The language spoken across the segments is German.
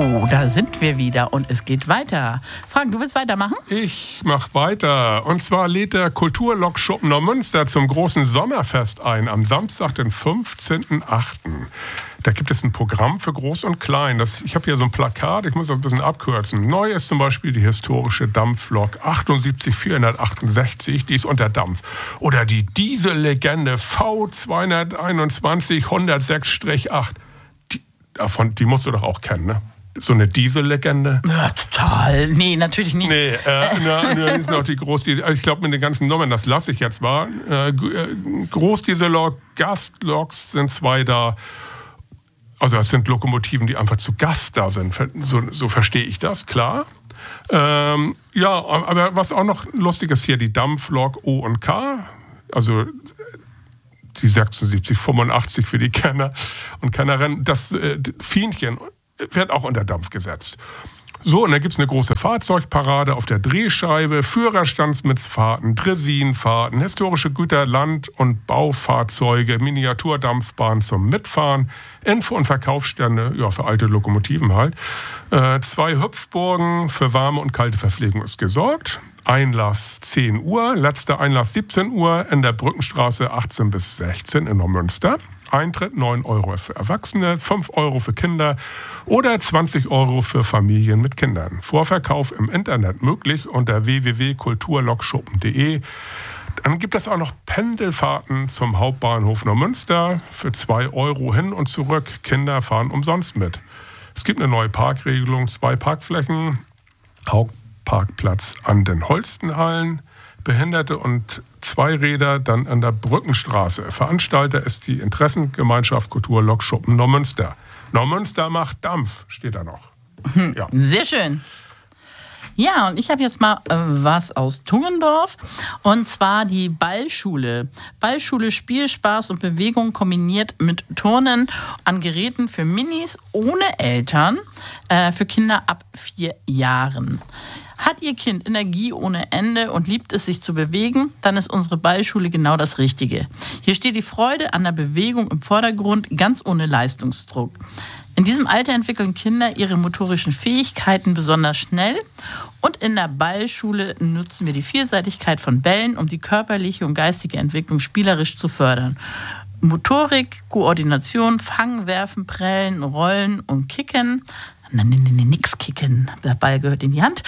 So, da sind wir wieder und es geht weiter. Frank, du willst weitermachen? Ich mach weiter. Und zwar lädt der Kulturlokschuppen Neumünster zum großen Sommerfest ein am Samstag, den 15.08. Da gibt es ein Programm für Groß und Klein. Ich habe hier so ein Plakat, ich muss das ein bisschen abkürzen. Neu ist zum Beispiel die historische Dampflok 78468, die ist unter Dampf. Oder die Diesellegende V221 106-8. Die musst du doch auch kennen, ne? So eine Diesellegende. Ja, total. Nee, natürlich nicht. Nee, ist noch die ich glaube, mit den ganzen Nummern, das lasse ich jetzt mal. Großdiesellok, Gastloks sind 2 da. Also das sind Lokomotiven, die einfach zu Gast da sind. So verstehe ich das, klar. Ja, aber was auch noch lustig ist hier, die Dampflok O und K. Also die 7685 für die Kenner und Kennerinnen. Das Fienchen wird auch unter Dampf gesetzt. So, und dann gibt es eine große Fahrzeugparade auf der Drehscheibe, Führerstandsmitsfahrten, Dressinfahrten, historische Güter, Land- und Baufahrzeuge, Miniaturdampfbahn zum Mitfahren, Info- und Verkaufsstände, ja, für alte Lokomotiven halt. 2 Hüpfburgen für warme und kalte Verpflegung ist gesorgt. Einlass 10 Uhr, letzter Einlass 17 Uhr in der Brückenstraße 18 bis 16 in Neumünster. Eintritt 9 € für Erwachsene, 5 € für Kinder oder 20 € für Familien mit Kindern. Vorverkauf im Internet möglich unter www.kulturlokschuppen.de. Dann gibt es auch noch Pendelfahrten zum Hauptbahnhof Neumünster für 2 € hin und zurück. Kinder fahren umsonst mit. Es gibt eine neue Parkregelung, 2 Parkflächen, Hauptparkplatz an den Holstenhallen, Behinderte und Zweiräder dann an der Brückenstraße. Veranstalter ist die Interessengemeinschaft Kulturlokschuppen Neumünster. Neumünster macht Dampf, steht da noch. Ja. Sehr schön. Ja, und ich habe jetzt mal was aus Tungendorf, und zwar die Ballschule. Ballschule Spiel, Spaß und Bewegung kombiniert mit Turnen an Geräten für Minis ohne Eltern, für Kinder ab 4 Jahren. Hat Ihr Kind Energie ohne Ende und liebt es, sich zu bewegen, dann ist unsere Ballschule genau das Richtige. Hier steht die Freude an der Bewegung im Vordergrund, ganz ohne Leistungsdruck. In diesem Alter entwickeln Kinder ihre motorischen Fähigkeiten besonders schnell, und in der Ballschule nutzen wir die Vielseitigkeit von Bällen, um die körperliche und geistige Entwicklung spielerisch zu fördern. Motorik, Koordination, Fangen, Werfen, Prellen, Rollen und Kicken. Nein, nix kicken. Der Ball gehört in die Hand.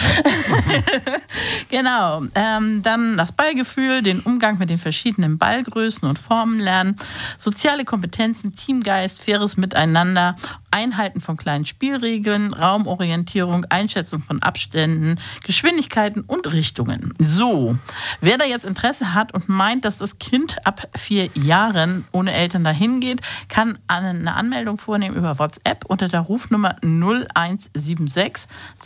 Genau. Dann das Ballgefühl, den Umgang mit den verschiedenen Ballgrößen und Formen lernen, soziale Kompetenzen, Teamgeist, faires Miteinander, Einhalten von kleinen Spielregeln, Raumorientierung, Einschätzung von Abständen, Geschwindigkeiten und Richtungen. So, wer da jetzt Interesse hat und meint, dass das Kind ab 4 Jahren ohne Eltern dahin geht, kann eine Anmeldung vornehmen über WhatsApp unter der Rufnummer 0176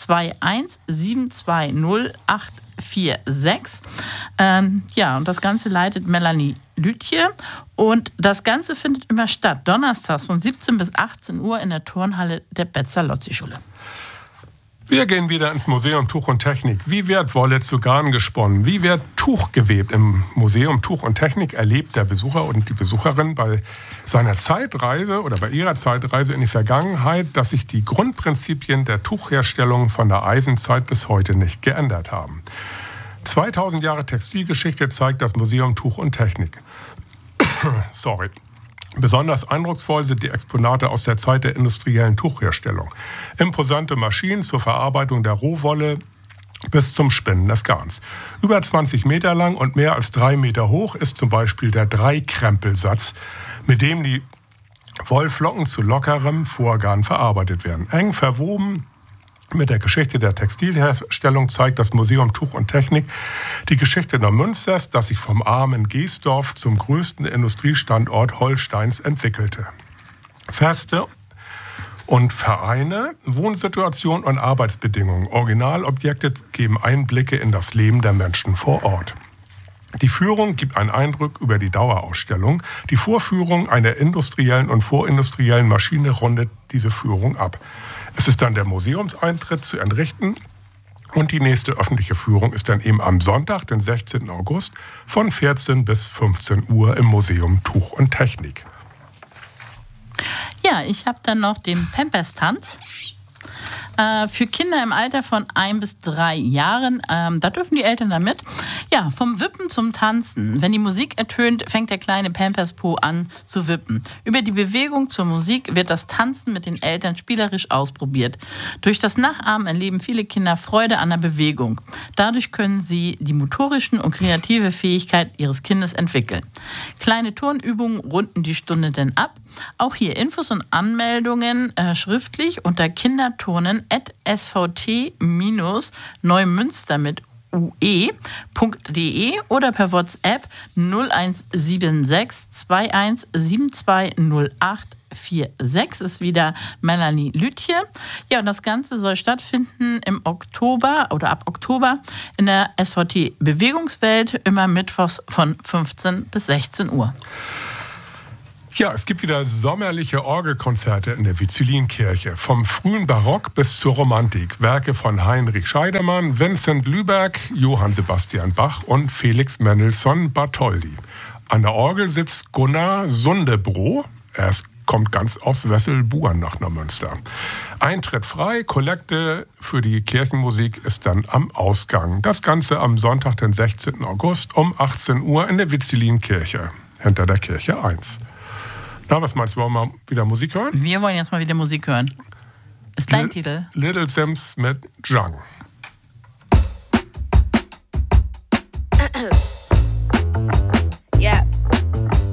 21720 846. Ja, und das Ganze leitet Melanie Lütje. Und das Ganze findet immer statt, donnerstags von 17 bis 18 Uhr in der Turnhalle der Betzalozzi-Schule. Wir gehen wieder ins Museum Tuch und Technik. Wie wird Wolle zu Garn gesponnen? Wie wird Tuch gewebt? Im Museum Tuch und Technik erlebt der Besucher und die Besucherin bei seiner Zeitreise oder bei ihrer Zeitreise in die Vergangenheit, dass sich die Grundprinzipien der Tuchherstellung von der Eisenzeit bis heute nicht geändert haben. 2000 Jahre Textilgeschichte zeigt das Museum Tuch und Technik. Sorry. Besonders eindrucksvoll sind die Exponate aus der Zeit der industriellen Tuchherstellung. Imposante Maschinen zur Verarbeitung der Rohwolle bis zum Spinnen des Garns. Über 20 Meter lang und mehr als 3 Meter hoch ist zum Beispiel der Dreikrempelsatz, mit dem die Wollflocken zu lockerem Vorgarn verarbeitet werden. Eng verwoben mit der Geschichte der Textilherstellung zeigt das Museum Tuch und Technik die Geschichte Neumünsters, das sich vom armen Geesdorf zum größten Industriestandort Holsteins entwickelte. Feste und Vereine, Wohnsituation und Arbeitsbedingungen, Originalobjekte geben Einblicke in das Leben der Menschen vor Ort. Die Führung gibt einen Eindruck über die Dauerausstellung. Die Vorführung einer industriellen und vorindustriellen Maschine rundet diese Führung ab. Es ist dann der Museumseintritt zu entrichten und die nächste öffentliche Führung ist dann eben am Sonntag, den 16. August von 14 bis 15 Uhr im Museum Tuch und Technik. Ja, ich habe dann noch den Pampers-Tanz. Für Kinder im Alter von 1 bis 3 Jahren, da dürfen die Eltern dann mit. Ja, vom Wippen zum Tanzen. Wenn die Musik ertönt, fängt der kleine Pampers-Po an zu wippen. Über die Bewegung zur Musik wird das Tanzen mit den Eltern spielerisch ausprobiert. Durch das Nachahmen erleben viele Kinder Freude an der Bewegung. Dadurch können sie die motorischen und kreative Fähigkeit ihres Kindes entwickeln. Kleine Turnübungen runden die Stunde denn ab. Auch hier Infos und Anmeldungen schriftlich unter kinderturnen@svt-neumünster mit ue.de oder per WhatsApp 0176 21720846 ist wieder Melanie Lütje. Ja, und das Ganze soll stattfinden im Oktober oder ab Oktober in der SVT Bewegungswelt, immer mittwochs von 15 bis 16 Uhr. Ja, es gibt wieder sommerliche Orgelkonzerte in der Vizulinkirche. Vom frühen Barock bis zur Romantik. Werke von Heinrich Scheidemann, Vincent Lüberg, Johann Sebastian Bach und Felix Mendelssohn Bartholdy. An der Orgel sitzt Gunnar Sundebro. Er kommt ganz aus Wesselburen nach Neumünster. Eintritt frei, Kollekte für die Kirchenmusik ist dann am Ausgang. Das Ganze am Sonntag, den 16. August um 18 Uhr in der Vizulinkirche, hinter der Kirche 1. Na, was meinst du, wollen wir mal wieder Musik hören? Wir wollen jetzt mal wieder Musik hören. Ist dein Titel? Little Sims mit Jung.